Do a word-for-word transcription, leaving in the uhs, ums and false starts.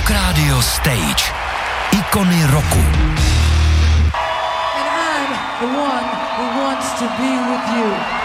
Rock Radio Stage. Ikony roku. And I'm the one who wants to be with you.